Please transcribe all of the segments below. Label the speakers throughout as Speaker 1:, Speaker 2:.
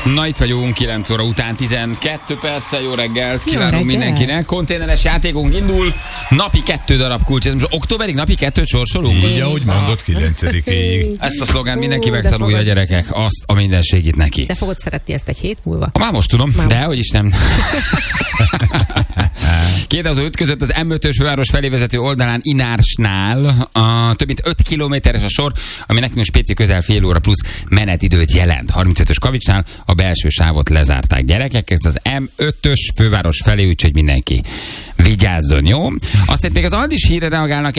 Speaker 1: Na, itt vagyunk 9 óra után 12 perccel. Jó reggelt kívánunk mindenkinek. Konténeres játékunk indul. Napi 2 darab kulcs. Most októberig napi 2-t sorsolunk?
Speaker 2: Így, ahogy mondod, 9-ig.
Speaker 1: Ezt a szlogán mindenki megtanulja, a gyerekek. Azt a mindenségét neki.
Speaker 3: De fogod szeretni ezt egy hét múlva?
Speaker 1: Már most tudom, de hogy is nem. 2005 között az M5-ös főváros felé vezető oldalán Inársnál több mint 5 kilométeres a sor, ami nekünk spéci közel fél óra plusz menetidőt jelent. 35-ös Kavicsnál a belső sávot lezárták, gyerekek. Ez az M5-ös főváros felé, úgyhogy mindenki vigyázzon, jó? Aztán még az Aldis hírre reagálnak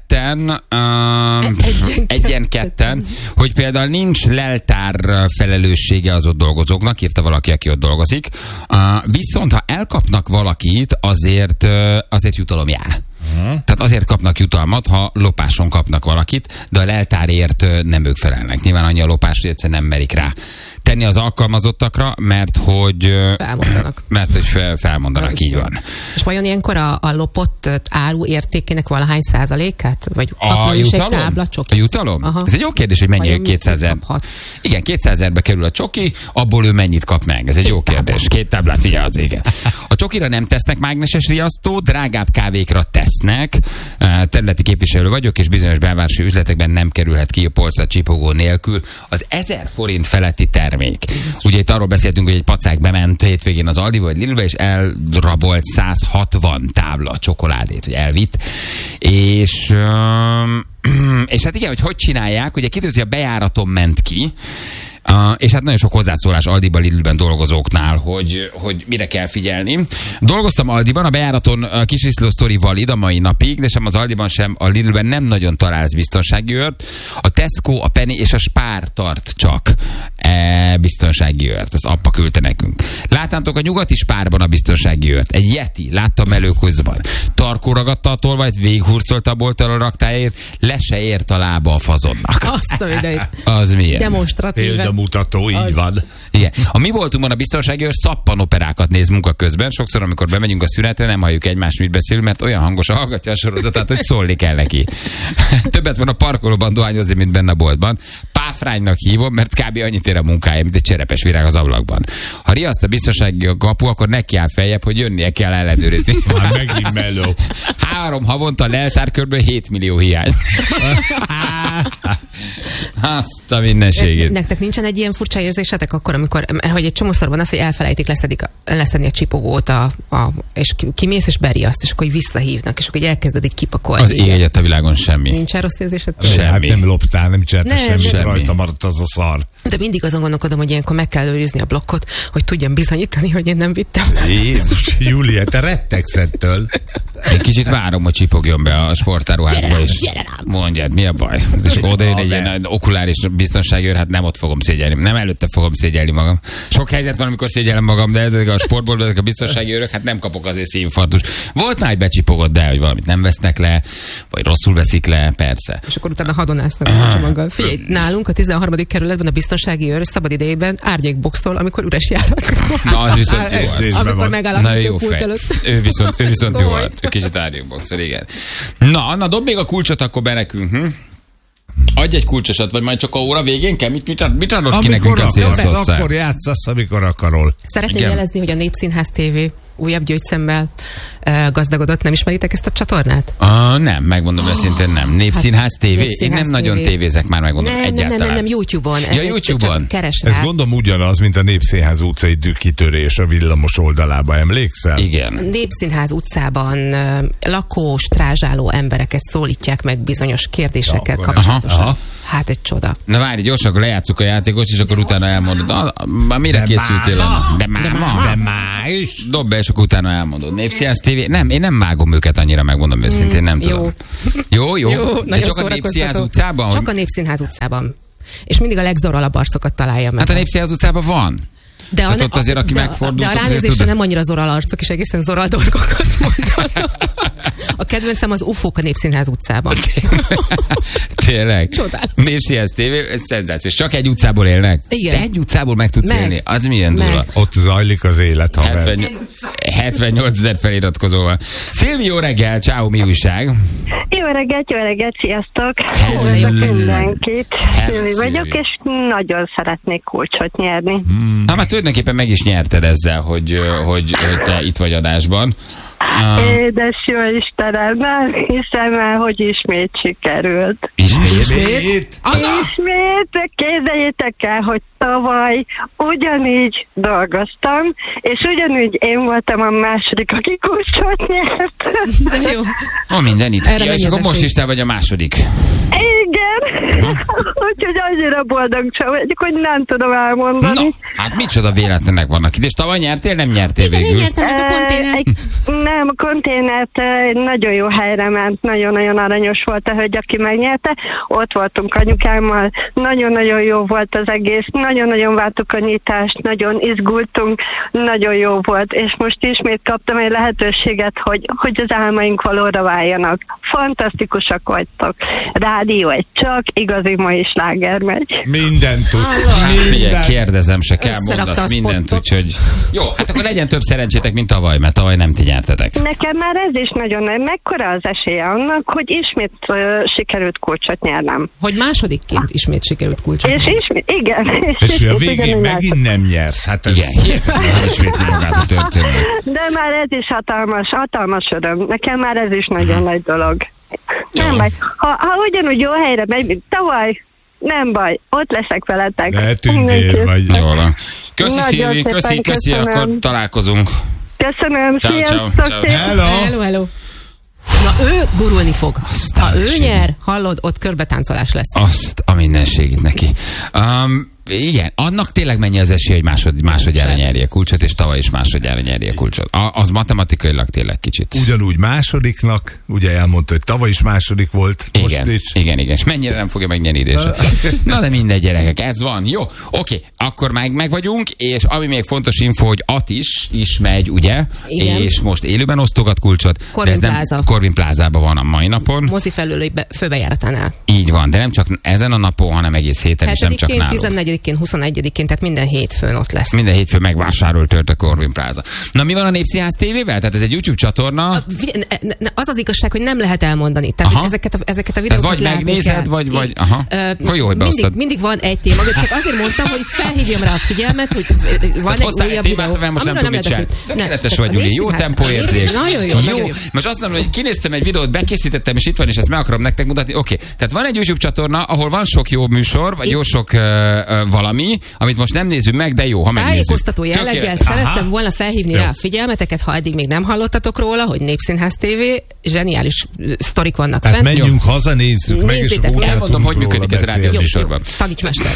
Speaker 1: egyen-ketten, hogy például nincs leltár felelőssége az ott dolgozóknak, írta valaki, aki ott dolgozik. Viszont ha elkapnak valakit, azért jutalom jár. Tehát azért kapnak jutalmat, ha lopáson kapnak valakit, de a leltárért nem ők felelnek. Nyilván annyi a lopás, hogy egyszerűen nem merik rá tenni az alkalmazottakra, mert hogy felmondanak, így van.
Speaker 3: És vajon ilyenkor a lopott áru értékének valahány százalékát? Vagy
Speaker 1: a jutalom? A jutalom?
Speaker 3: Aha.
Speaker 1: Ez egy jó kérdés, hogy mennyi 200 000. Igen, 200 000-be kerül a csoki, abból ő mennyit kap meg? Ez egy jó kérdés. 2 táblát, figyelj, igen. A csokira nem tesznek mágneses riasztót, drágább kávékra tesznek. Területi képviselő vagyok, és bizonyos belvárosi üzletekben nem kerülhet ki a polcra csipogó nélkül az 1000 forint feletti termék. Ugye itt arról beszéltünk, hogy egy pacák bement hétvégén az Aldiba vagy Lidlbe, és elrabolt 160 tábla csokoládét, hogy elvitt. És hát igen, hogy csinálják, ugye kiderült, hogy a bejáraton ment ki, és hát nagyon sok hozzászólás Aldiban, Lidlben dolgozóknál, hogy mire kell figyelni. Dolgoztam Aldiban, a bejáraton a kisviszló sztori valid a mai napig, de sem az Aldiban, sem a Lidlben nem nagyon találsz biztonsági őrt. A Tesco, a Penny és a Spár tart csak biztonsági őrt. Az appa küldte nekünk. Láttátok a nyugati Spárban a biztonsági őrt. Egy Yeti, láttam melőközben. Tarkó ragadta a tolvajt, végighurcolta a bolttal a raktáért, le se ért a lába a fazonnak.
Speaker 3: Azt a idejét.
Speaker 1: Az milyen?
Speaker 3: Demonstratíven.
Speaker 2: Mutató, így van.
Speaker 1: Igen. A mi voltunkban a biztonsági őr szappanoperákat néz munka közben. Sokszor, amikor bemegyünk a szünetre, nem halljuk egymást, mit beszélünk, mert olyan hangosan hallgatja a sorozatát, hogy szólni kell neki. Többet van a parkolóban dohányozni, mint benne a boltban. Páfránynak hívom, mert kb. Annyit ér a munkája, mint egy cserepes virág az ablakban. Ha riaszt a biztonsági kapu, akkor neki áll feljebb, hogy jönnie kell ellenőrizni.
Speaker 2: Már megint meló.
Speaker 1: 3 havonta leltár körből 7 millió hiány. Azt a mindenségét.
Speaker 3: Nektek nincsen egy ilyen furcsa érzésetek akkor, amikor, hogy egy csomószor van az, hogy elfelejtik leszedni a csipogót, és kimész és beriaszt, és akkor így visszahívnak, és akkor így elkezded így kipakolni.
Speaker 1: Az ég egyet a világon semmi.
Speaker 3: Nincsen rossz érzésed?
Speaker 1: Semmi.
Speaker 2: Hát nem loptál, nem csináltál semmit,
Speaker 1: semmi.
Speaker 2: rajta maradt az a szar.
Speaker 3: De mindig azon gondolkodom, hogy ilyenkor meg kell őrizni a blokkot, hogy tudjam bizonyítani, hogy én nem vittem.
Speaker 2: Jézus, Júlia, te rettegsz ettől.
Speaker 1: Egy kicsit várom, hogy csipogjon be a sportáruházba, és mondjad, mi a baj? És akkor oda jön egy ilyen okuláris biztonsági őr, hát nem ott fogom szégyelni. Nem előtte fogom szégyelni magam. Sok helyzet van, amikor szégyellem magam, de ezek a sportból, ezek a biztonsági őrök, hát nem kapok azért szívinfarktus. Volt már, hogy becsipogott, de hogy valamit nem vesznek le, vagy rosszul veszik le, persze.
Speaker 3: És akkor utána hadonásznak a csomaggal. Figyelj, nálunk a 13. kerületben a biztonsági őr szabad idejében árnyékboxol, amikor üres járat.
Speaker 1: Na, az viszont jó volt.
Speaker 3: Amikor megállapítja a pult előtt.
Speaker 1: Ő viszont jó volt. Ő kicsit árnyékboxol, igen. Na, dob még a kulcsot akkor be nekünk. Adj egy kulcsosat, vagy majd csak a óra végén kell? Mit adod ki nekünk a szélszószál?
Speaker 2: Akkor játszasz, amikor akarol.
Speaker 3: Szeretném jelezni, hogy a Népszínház TV újabb gyógyszemmel gazdagodott. Nem ismeritek ezt a csatornát?
Speaker 1: Nem, megmondom őszintén nem. Népszínház TV? Én nem nagyon tévézek már, megmondom egyáltalán. Nem,
Speaker 3: YouTube-on.
Speaker 1: Ja, YouTube-on.
Speaker 3: Keres rá.
Speaker 2: Ez gondolom ugyanaz, mint a Népszínház utcai kitörés a villamos oldalába, emlékszel?
Speaker 1: Igen.
Speaker 3: Népszínház utcában lakó, strázsáló embereket szólítják meg bizonyos kérdésekkel kapcsolatosan. Aha. Hát egy csoda.
Speaker 1: Na várj, gyorsan, akkor lejátszuk a játékot, és akkor utána elmondod. Mire készültél? De már is. Dob be, és akkor utána elmondod. Népszínház TV? Nem, én nem vágom őket annyira, megmondom őszintén, nem tudom. Jó. De csak a Népszínház utcában?
Speaker 3: Csak a Népszínház utcában. És mindig a legzoralabb arcokat találja meg.
Speaker 1: Hát a Népszínház utcában van. De hát ott azért, aki megfordult...
Speaker 3: De a ránézésre nem annyira zoral arcok, és egészen zoral dolgokat mondanak. A kedvencem az UFO-k a Népszínház utcában.
Speaker 1: Tényleg?
Speaker 3: Csodál.
Speaker 1: Népszínház TV, ez szenzációs. Csak egy utcából élnek?
Speaker 3: Igen.
Speaker 1: De egy utcából meg tudsz élni? Az milyen durva?
Speaker 2: Ott zajlik az élet, haver.
Speaker 1: 78 000 feliratkozóval. Szilvi, jó reggel, ciao, mi újság?
Speaker 4: Jó reggelt, sziasztok!
Speaker 1: Hello.
Speaker 4: Mindenkit.
Speaker 1: Hello,
Speaker 4: Szilvi vagyok,
Speaker 1: Szilvi.
Speaker 4: és nagyon szeretnék kulcsot nyerni.
Speaker 1: Hát már tulajdonképpen meg is nyerted ezzel, hogy te itt vagy adásban.
Speaker 4: Édes jó Istenem, nem hiszem el, hogy ismét sikerült.
Speaker 1: Ismét?
Speaker 4: Ismét, képzeljétek el, hogy tavaly ugyanígy dolgoztam, és ugyanúgy én voltam a második, aki kulcsot nyert.
Speaker 3: De jó.
Speaker 1: Minden itt.
Speaker 3: Erre
Speaker 1: Ja, és
Speaker 3: mennyi
Speaker 1: akkor
Speaker 3: az
Speaker 1: most
Speaker 3: esély?
Speaker 1: is te vagy a második.
Speaker 4: Igen, úgyhogy annyira boldog csak vagyok, hogy nem tudom elmondani.
Speaker 1: Na, hát micsoda véletlenek vannak itt. És tavaly nyertél, nem nyertél
Speaker 3: Igen, én
Speaker 1: végül?
Speaker 3: nyertem meg a konténert.
Speaker 4: Nem, a konténert nagyon jó helyre ment, nagyon-nagyon aranyos volt a hölgy, aki megnyerte. Ott voltunk anyukámmal, nagyon-nagyon jó volt az egész, nagyon-nagyon vártuk a nyitást, nagyon izgultunk, nagyon jó volt, és most ismét kaptam egy lehetőséget, hogy az álmaink valóra váljanak. Fantasztikusak vagytok. Rádió egy csak igazi mai sláger megy.
Speaker 2: Mindent tudsz.
Speaker 1: Figyelj,
Speaker 2: Mindent.
Speaker 1: kérdezem, se kell
Speaker 3: Összerakta
Speaker 1: mondasz
Speaker 3: a
Speaker 1: mindent,
Speaker 3: spottot.
Speaker 1: úgyhogy... Jó, hát akkor legyen több szerencsétek, mint tavaly, mert tavaly nem ti nyertetek.
Speaker 4: Nekem már ez is nagyon nagy. Mekkora az esélye annak, hogy ismét sikerült kulcsot nyernem.
Speaker 3: Hogy másodikként ismét sikerült kulcsot.
Speaker 4: És ismét, igen.
Speaker 2: És a végén
Speaker 4: ugyanúgy
Speaker 2: megint nem nyersz. Hát ez...
Speaker 1: Igen, hihetetlen ismétli magát a történet.
Speaker 4: De már ez is hatalmas öröm. Nekem már ez is nagyon nagy dolog.
Speaker 1: Jó.
Speaker 4: Nem baj. Ha ugyanúgy jó helyre megy, mint tavaly, nem baj. Ott leszek veletek.
Speaker 2: Ne tűnjél,
Speaker 4: Mindenki.
Speaker 2: vagy...
Speaker 1: Jól van. Köszi,
Speaker 4: Nagyon
Speaker 1: Szilvi,
Speaker 4: szépen
Speaker 1: köszi,
Speaker 4: köszönöm.
Speaker 1: akkor találkozunk.
Speaker 4: Köszönöm,
Speaker 1: Ciao, ciao,
Speaker 4: sziasztok!
Speaker 1: ciao.
Speaker 4: szép-
Speaker 2: Hello!
Speaker 3: Hello. Na ő gurulni fog.
Speaker 1: Aztán
Speaker 3: Ha ő
Speaker 1: is.
Speaker 3: nyer, hallod, ott körbetáncolás lesz.
Speaker 1: Azt a mindenségét neki. Igen, annak tényleg mennyi az esély, hogy másodjára nyerje kulcsot, és tavaly is másodjára nyerje kulcsot. Az matematikailag tényleg kicsit.
Speaker 2: Ugyanúgy másodiknak, ugye elmondta, hogy tavaly is második volt, most
Speaker 1: Igen,
Speaker 2: is.
Speaker 1: igen, és mennyire nem fogja megnyerni idésen. Na de mindegy, gyerekek, ez van. Jó, oké, akkor meg vagyunk, és ami még fontos info, hogy Atis is megy, ugye?
Speaker 3: Igen.
Speaker 1: És most élőben osztogat kulcsot.
Speaker 3: Corvin
Speaker 1: de ez nem
Speaker 3: Plaza.
Speaker 1: Corvin Plázában van a mai napon.
Speaker 3: Mozi felülői főbejáratánál.
Speaker 1: Így van, de nem csak ezen a napon, hanem egész héten, és nem csak
Speaker 3: 7-én,
Speaker 1: nálunk.
Speaker 3: 14-én, 21-én, tehát minden hétfőn ott lesz.
Speaker 1: Minden hétfőn megvásárolt tört a Corvin Plaza. Na mi van a Népszínház TV-vel? Tehát ez egy YouTube csatorna.
Speaker 3: Az az igazság, hogy nem lehet elmondani. Tehát
Speaker 1: Aha.
Speaker 3: hogy ezeket a
Speaker 1: Tehát
Speaker 3: videókat
Speaker 1: vagy
Speaker 3: látni
Speaker 1: megnézed,
Speaker 3: kell.
Speaker 1: vagy aha. Vagy jó, hogy beosztad.
Speaker 3: mindig van egy téma, de csak azért mondtam, hogy felhívjam rá a figyelmet, hogy van egy
Speaker 1: Hoztál egy
Speaker 3: újabb
Speaker 1: témát,
Speaker 3: videó.
Speaker 1: amivel most nem
Speaker 3: amiről
Speaker 1: tudom mit csinálni.
Speaker 3: beszélni.
Speaker 1: Tökéletes
Speaker 3: Ne,
Speaker 1: vagy, Júli. Jó
Speaker 3: Népszínház-
Speaker 1: tempóérzék.
Speaker 3: Nagyon jó. Nagyon jó.
Speaker 1: Most azt mondom, hogy kinéztem egy videót, bekészítettem, és itt van, és ezt meg akarom nektek mutatni. Oké. Tehát van egy YouTube csatorna, ahol van sok jó műsor, vagy jó sok valami, amit most nem nézzük meg, de jó, ha megnézzük.
Speaker 3: Tájékoztató jelleggel
Speaker 1: Tökéletes.
Speaker 3: szerettem volna felhívni rá a figyelmeteket, ha eddig még nem hallottatok róla, hogy Népszínház TV, zseniális sztorik vannak
Speaker 2: Tehát
Speaker 3: fent.
Speaker 2: menjünk haza, nézzük meg, és
Speaker 3: Nézzétek
Speaker 2: akkor
Speaker 3: meg.
Speaker 1: Elmondom, hogy
Speaker 2: tudunk
Speaker 1: működik ez a
Speaker 2: róla
Speaker 1: rádió
Speaker 2: beszélni.
Speaker 1: műsorban.
Speaker 3: Taníts mester.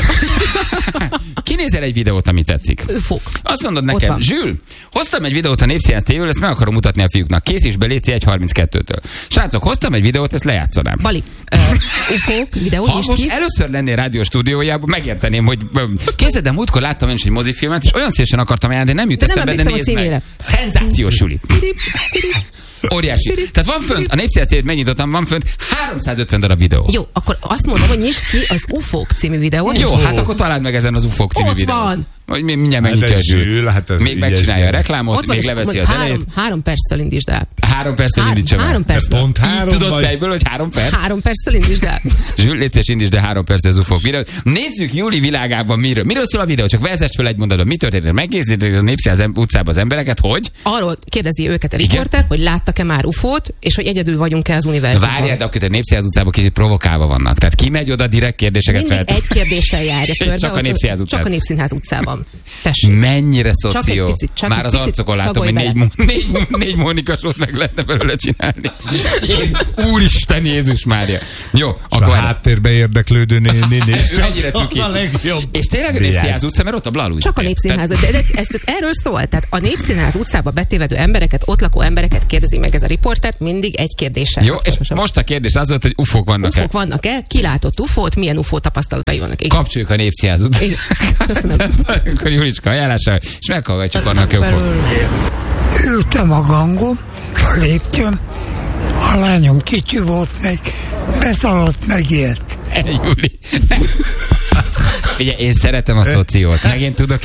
Speaker 1: Kinézel egy videót, ami tetszik.
Speaker 3: Fog.
Speaker 1: Azt mondod
Speaker 3: Ott
Speaker 1: nekem,
Speaker 3: van.
Speaker 1: Zsül, hoztam egy videót a Népszínház TV-ről, ezt meg akarom mutatni a fiúknak. Készíts be, léci 1.32-től. Srácok, hoztam egy videót, ezt lejátszanám.
Speaker 3: Bali, UFO, videó,
Speaker 1: Ha
Speaker 3: nyisd
Speaker 1: most
Speaker 3: ki.
Speaker 1: először lennél rádió stúdiójában, megérteném, hogy kézzel, de múltkor láttam én is egy mozifilmet, és olyan szívesen akartam ajánlani, de nem jut
Speaker 3: De nem
Speaker 1: eszembe, de
Speaker 3: emlékszem a
Speaker 1: nézd meg.
Speaker 3: címére.
Speaker 1: Szenzációs, Juli.
Speaker 3: Szirip, szirip.
Speaker 1: Óriási.
Speaker 3: Szirip,
Speaker 1: Tehát van fönt, a Népszínház TV-t megnyitottam, van fönt 350 darab videó.
Speaker 3: Jó, akkor azt mondom, hogy nyisd ki az UFO-k című videót.
Speaker 1: Jó, hát akkor találd meg ezen az UFO-k című
Speaker 3: Ott
Speaker 1: videót.
Speaker 3: van.
Speaker 1: Hogy mindjárt
Speaker 2: Hát
Speaker 1: megnyitja a
Speaker 2: ez
Speaker 1: Zsül.
Speaker 2: Zsül, hát ez
Speaker 1: Még
Speaker 2: ügyes
Speaker 1: megcsinálja a
Speaker 2: gyerek.
Speaker 1: reklámot,
Speaker 3: Ott van,
Speaker 1: még
Speaker 3: és
Speaker 1: leveszi
Speaker 3: mondj,
Speaker 1: az elejét.
Speaker 3: 3 perccel indítsd el.
Speaker 1: 3 perccel indítsa meg.
Speaker 3: 3 perc.
Speaker 2: Pont
Speaker 1: Így
Speaker 2: 3
Speaker 1: tudod
Speaker 2: vagy...
Speaker 1: fejből, hogy 3 perc?
Speaker 3: 3 perccel indítsd el.
Speaker 1: Zsül, légy szíves, indítsd, de 3 perc az UFO-k. Nézzük Júli világában miről. Miről szól a videó? Csak vezess fel egy mondatot. Mi történt? Megkészítették a Népszínház utcában az embereket, hogy?
Speaker 3: Arról kérdezi őket a riporter, hogy láttak-e már UFO-t, és hogy egyedül vagyunk-e az univerzumban.
Speaker 1: Várjál, de akkor a Népszínház utcában kicsit provokálva vannak. Tehát ki megy oda direkt kérdéseket
Speaker 3: Mindig
Speaker 1: fel?
Speaker 3: egy kérdéssel járja körbe.
Speaker 1: csak a
Speaker 3: ott-
Speaker 1: Népszínház utcán.
Speaker 3: Csak a Népszínház utcában. Tessék.
Speaker 1: Mennyire
Speaker 3: Csak
Speaker 1: szoció.
Speaker 3: egy picit, csak
Speaker 1: Már
Speaker 3: egy
Speaker 1: az
Speaker 3: picit
Speaker 1: arcokon látom,
Speaker 3: szagolj
Speaker 1: hogy négy Mónikasót meg lehetne belőle csinálni. Úristen Jézus Mária. Jó,
Speaker 2: A
Speaker 1: akkor
Speaker 2: háttérbe érdeklődő néni.
Speaker 1: ő ennyire cuki.
Speaker 2: A legjobb.
Speaker 1: És tényleg a Népszínház utca, mert ott a Blalúgy.
Speaker 3: Csak a Népszínház. De erről szól. Tehát a Népszínház utcába betévedő embereket, ott lakó embereket kérdezi meg ez a riporter, mindig egy kérdéssel.
Speaker 1: Jó, és most a kérdés az volt, hogy UFO-k vannak-e?
Speaker 3: UFO-k vannak-e? Ki látott UFO-t? Milyen UFO tapasztalatai vannak? Igen.
Speaker 1: Kapcsoljuk a Népszínház utcát.
Speaker 3: Igen. Köszönöm.
Speaker 1: Akkor Julicska ajánlása, és meghallgatjuk annak UFO-t.
Speaker 5: Ültem a gangon, a lépcsőn, A lányom kicsi volt még, beszaladt, megijedt.
Speaker 1: Júli. Ugye én szeretem a szociót, meg én tudok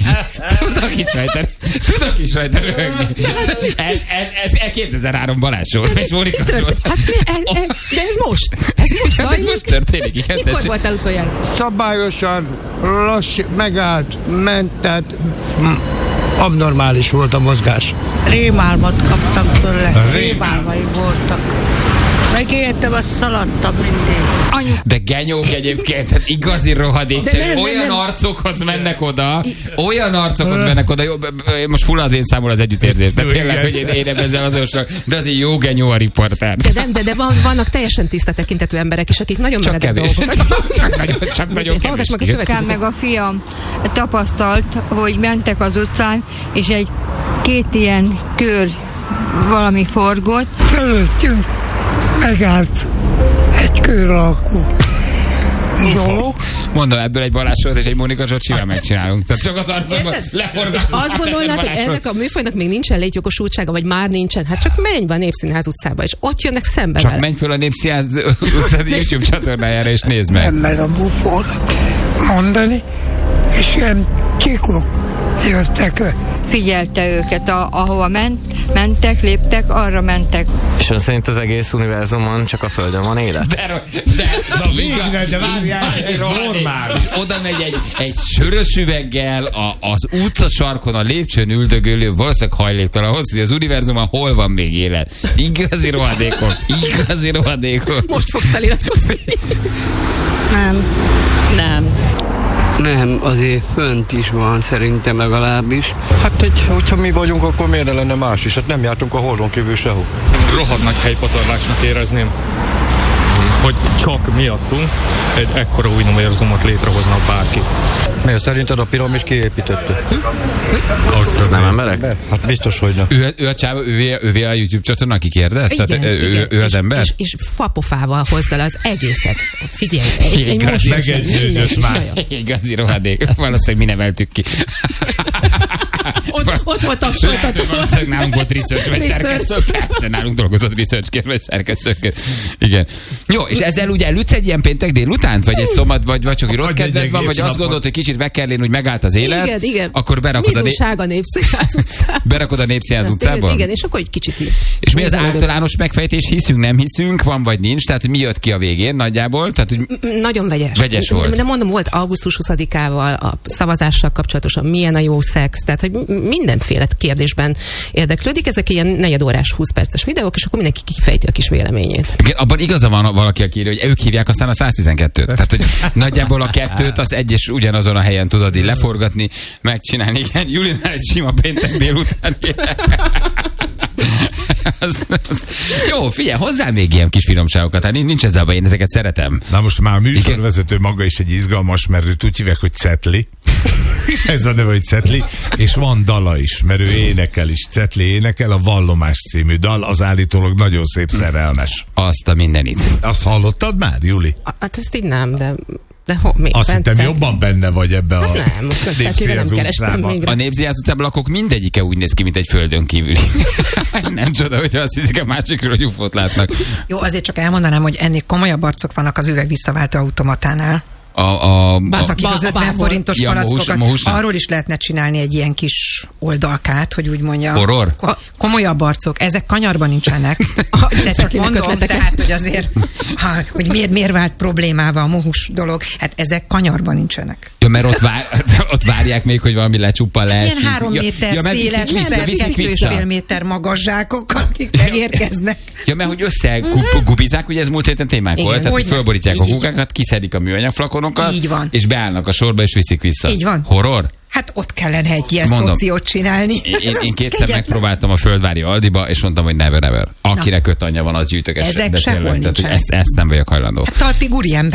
Speaker 1: is rajta röhögni. Ez 2003 Balázs volt, és Mónika volt.
Speaker 3: Hát de ez most zajlik.
Speaker 1: Most történik, igen.
Speaker 3: Mikor voltál utoljára?
Speaker 5: Szabályosan, megállt, ment, tehát abnormális volt a mozgás.
Speaker 6: Rémálmat kaptam tőle. Rémálmai voltak. Megértem, azt szaladtam mindig.
Speaker 1: De genyók egyébként, hát igazi rohadék. Olyan arcokhoz mennek oda, jó, most full az én számol az együttérzés, de tényleg, hogy én ezzel azonosulok, de azért jó genyó a riporter.
Speaker 3: De vannak teljesen tiszta tekintetű emberek is, akik nagyon
Speaker 1: csak kevés. Csak nagyon kevés.
Speaker 7: Meg a fiam tapasztalt, hogy mentek az utcán, és két ilyen kör valami forgott.
Speaker 5: Fölöttünk megállt egy kör alakú dolog.
Speaker 1: Mondom, ebből egy Balázs Zsolt és egy Mónika Zsolt simán megcsinálunk. Tehát csak az arcomban leforgatunk.
Speaker 3: Azt gondolnád, hogy ennek a műfajnak még nincsen létjogosultsága, vagy már nincsen? Hát csak menj be a Népszínház utcába, és ott jönnek szembe
Speaker 1: csak
Speaker 3: vele.
Speaker 1: menj föl a Népszínház utcád YouTube csatornájára, és nézd meg.
Speaker 5: Nem meg a bufónak mondani, és ilyen csikok jöttek le.
Speaker 7: Figyelte őket, ahova mentek, léptek, arra mentek.
Speaker 8: És ön szerint az egész univerzumon csak a Földön van élet?
Speaker 1: De
Speaker 2: végre, de várjál, ez normál.
Speaker 1: És oda megy egy sörös üveggel az utca sarkon a lépcsőn üldögölő, valószínűleg hajléktalan ahhoz, hogy az univerzumon hol van még élet. Igazi rohadékok.
Speaker 3: Most fogsz feliratkozni.
Speaker 9: Nem, azért fönt is van, szerintem legalábbis.
Speaker 10: Hát hogyha mi vagyunk, akkor miért lenne más is? Hát nem jártunk a Holdon kívül sehol.
Speaker 11: Rohadt nagy helypazarlásnak érezném, hogy csak miattunk egy ekkora új univerzumot létrehoznak bárki.
Speaker 10: Miért szerinted a piramis kiépítette?
Speaker 8: Nem emberek?
Speaker 10: Hát biztos, hogy nem.
Speaker 1: Ő a csáva, ővé a YouTube csatorna, aki kérdez?
Speaker 3: Igen,
Speaker 1: Tehát
Speaker 3: igen.
Speaker 1: ő az ember?
Speaker 3: És fapofával hozd el az egészet. Figyelj, most
Speaker 2: megegyződött már.
Speaker 1: Igazi rohadék. Valószínűleg mi neveltük ki.
Speaker 3: Ott volt tapsoltató.
Speaker 1: Nálunk volt research vagy szerkesztők. Persze, nálunk dolgozott research vagy szerkesztők. Igen. Jó, és ezzel ugye elütsz egy ilyen péntek délután? Vagy egy szombat, vagy csak rossz kedved van, vagy azt gondolod, hogy kicsit meg kell lenni, hogy megállt az élet?
Speaker 3: Igen.
Speaker 1: Akkor berakod
Speaker 3: a Népszínház utcába.
Speaker 1: Berakod a Népszínház utcába?
Speaker 3: Igen, és akkor egy kicsit így.
Speaker 1: És mi az általános megfejtés? Hiszünk, nem hiszünk? Van vagy nincs? Tehát, hogy mi jött ki a végén nagyjából? Tehát, hogy
Speaker 3: nagyon vegyes.
Speaker 1: Vegyes volt.
Speaker 3: De mondom, volt augusztus 20-ával a szavazással kapcsolatosan milyen a jó szex, tehát, hogy mindenféle kérdésben érdeklődik. Ezek ilyen negyedórás, 20 perces videók, és akkor mindenki kifejti a kis véleményét.
Speaker 1: Igen, abban igaza van valaki, aki írja, hogy ők hívják aztán a 112-t. Tehát, hogy nagyjából a kettőt az egy és ugyanazon a helyen tudod így leforgatni, megcsinálni. Igen, Julinál egy sima péntek délután. Jó, figyelj, hozzá még ilyen kis finomságokat, hát nincs ezzel baj, én ezeket szeretem.
Speaker 2: Na most már a műsorvezető maga is egy izgalmas, mert őt úgy hívják, hogy Cetli. Ez a neve, hogy Cetli, és van dala is, mert ő énekel is. Cetli énekel, a Vallomás című dal, az állítólag nagyon szép szerelmes.
Speaker 1: Azt a mindenit.
Speaker 2: Azt hallottad már, Juli?
Speaker 3: Hát ezt így nem, de még
Speaker 2: azt hittem, jobban benne vagy ebbe a
Speaker 3: nem, most nem Cetlire nem kerestem még.
Speaker 1: A Népszínház utcában lakók mindegyike úgy néz ki, mint egy földön kívüli. Nem csoda, hogy azt hiszik, a másikról UFO-t látnak.
Speaker 12: Jó, azért csak elmondanám, hogy ennél komolyabb arcok vannak az üveg visszaváltó automatánál.
Speaker 3: Akik
Speaker 12: az 50 forintos palackokat, arról is lehetne csinálni egy ilyen kis oldalkát, hogy úgy mondja.
Speaker 1: Horror?
Speaker 12: Komolyabb arcok, ezek kanyarban nincsenek. De csak mondom, tehát, hogy azért, hogy miért vált problémává a mohus dolog, hát ezek kanyarban nincsenek.
Speaker 1: Ja, mert ott várják még, hogy valami lecsuppan lehet.
Speaker 12: Ilyen 3 méter széles, 2,5 méter magas zsákokkal, akik megérkeznek.
Speaker 1: Ja, mert hogy összegubizák, ugye ez múlt héten témánk volt, tehát fölborítják a húgákat, kiszedik a műanyag flakonokat, és beállnak a sorba, és viszik vissza.
Speaker 12: Így van.
Speaker 1: Horror?
Speaker 12: Hát ott kellene egy ilyen szociót csinálni.
Speaker 1: Én kétszer megpróbáltam a Földvári Aldiba, és mondtam, hogy never. Akinek 5 anyja van, az gyűjtögessen.
Speaker 12: Ezek sehol nincsenek.
Speaker 1: Ezt nem vagyok hajlandó.
Speaker 12: Hát talpig úri emberek.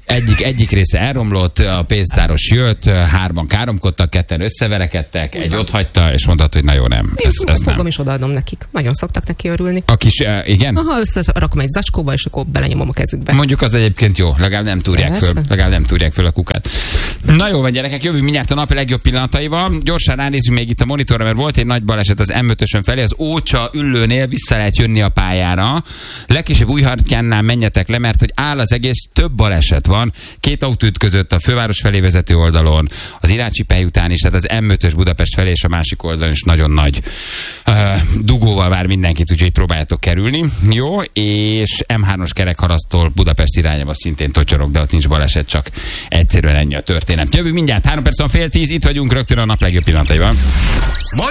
Speaker 1: Egyik része elromlott, a pénztáros jött, 3 káromkodtak, 2 összeverekedtek, egy ott hagyta, és mondta, hogy na jó, nem.
Speaker 3: Ezt fogom és odaadom nekik. Nagyon szoktak neki örülni.
Speaker 1: A kis, igen?
Speaker 3: Aha, összerakom egy zacskóba, és akkor belenyomom a kezükbe.
Speaker 1: Mondjuk az egyébként jó, legalább nem túrják föl a kukát. Na jó van, gyerekek, jövünk mindjárt a nap legjobb pillanataival. Gyorsan ránézzünk még itt a monitorra, mert volt egy nagy baleset az M5-ösön felé, az Ócsa Üllőnél vissza lehet jönni a pályára. Legkésőbb Újhartyánnál menjetek le, mert hogy áll az egész, több baleset van. 2 autó ütközött a főváros felé vezető oldalon, az Irácsi-Pely után is, tehát az M5-ös Budapest felé és a másik oldalon is nagyon nagy dugóval vár mindenkit, úgyhogy próbáljátok kerülni. Jó, és M3-os kerekharasztól Budapest irányába szintén totyorog, de ott nincs baleset, csak egyszerűen ennyi a történet. Jövünk mindjárt, 3 perc van fél 10, itt vagyunk rögtön a nap legjobb pillanataival.